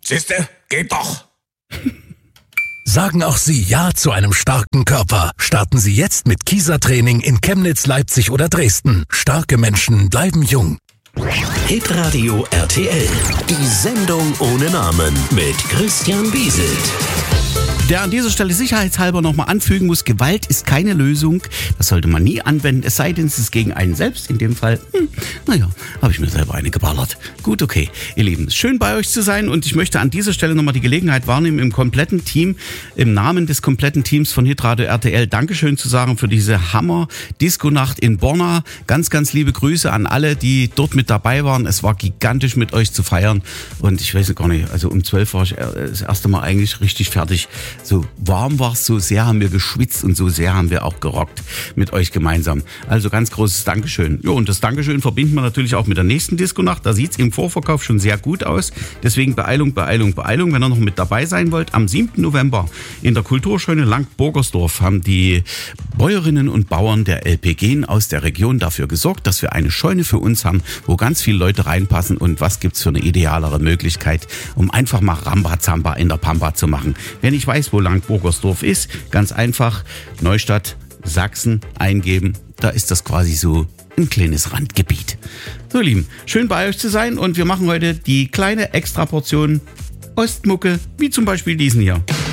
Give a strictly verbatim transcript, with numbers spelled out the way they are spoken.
Siehste, geht doch. Sagen auch Sie Ja zu einem starken Körper. Starten Sie jetzt mit Kieser-Training in Chemnitz, Leipzig oder Dresden. Starke Menschen bleiben jung. Hitradio R T L. Die Sendung ohne Namen mit Christian Wieselt. Der an dieser Stelle sicherheitshalber nochmal anfügen muss, Gewalt ist keine Lösung. Das sollte man nie anwenden, es sei denn, es ist gegen einen selbst. In dem Fall, hm, naja, habe ich mir selber eine geballert. Gut, okay, ihr Lieben, schön bei euch zu sein und ich möchte an dieser Stelle nochmal die Gelegenheit wahrnehmen, im kompletten Team, im Namen des kompletten Teams von Hitradio R T L Dankeschön zu sagen für diese Hammer-Disco-Nacht in Borna. Ganz, ganz liebe Grüße an alle, die dort mit dabei waren. Es war gigantisch mit euch zu feiern und ich weiß gar nicht, also um zwölf war ich das erste Mal eigentlich richtig fertig. So warm war es, so sehr haben wir geschwitzt und so sehr haben wir auch gerockt mit euch gemeinsam. Also ganz großes Dankeschön. Ja, und das Dankeschön verbinden wir natürlich auch mit der nächsten Disco-Nacht. Da sieht es im Vorverkauf schon sehr gut aus. Deswegen Beeilung, Beeilung, Beeilung. Wenn ihr noch mit dabei sein wollt, am siebten November in der Kulturscheune Langt-Burgersdorf haben die Bäuerinnen und Bauern der L P G aus der Region dafür gesorgt, dass wir eine Scheune für uns haben, wo ganz viele Leute reinpassen. Und was gibt's für eine idealere Möglichkeit, um einfach mal Rambazamba in der Pampa zu machen. Wer nicht weiß, wo Langt-Burgersdorf ist, ganz einfach Neustadt, Sachsen eingeben. Da ist das quasi so ein kleines Randgebiet. So, ihr Lieben, schön bei euch zu sein und wir machen heute die kleine Extraportion Ostmucke, wie zum Beispiel diesen hier.